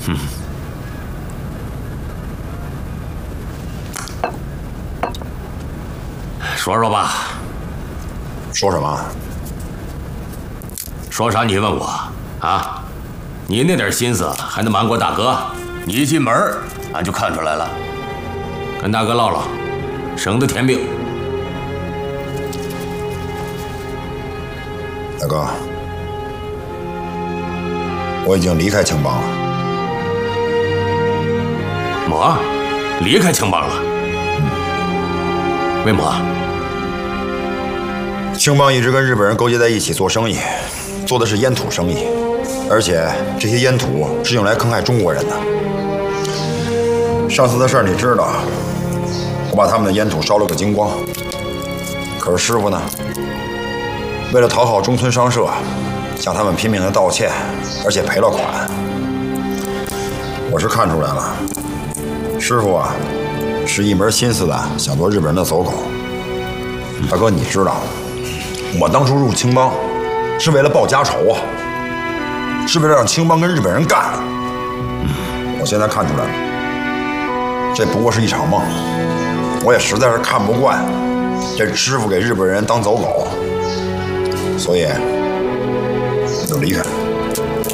说说吧。 说什么？ 说啥？你问我啊？你那点心思还能瞒过大哥？你一进门，俺就看出来了。跟大哥唠唠，省得添病。 大哥，我已经离开青帮了。 么？离开青帮了？为么？ 青帮一直跟日本人勾结在一起做生意，做的是烟土生意，而且这些烟土是用来坑害中国人的。上次的事儿你知道，我把他们的烟土烧了个精光。可是师傅呢，为了讨好中村商社，向他们拼命的道歉，而且赔了款。我是看出来了，师傅啊，是一门心思的想做日本人的走狗。大哥，你知道，我当初入青帮是为了报家仇啊，是为了让青帮跟日本人干。我现在看出来了，这不过是一场梦。我也实在是看不惯这师傅给日本人当走狗，所以就离开了。